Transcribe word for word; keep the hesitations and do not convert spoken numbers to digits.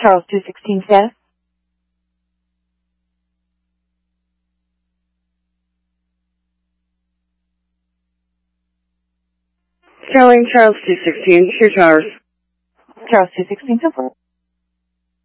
Charles two sixteen status. Sterling Charles two sixteen, Sheer Towers. Charles two sixteen, so forth.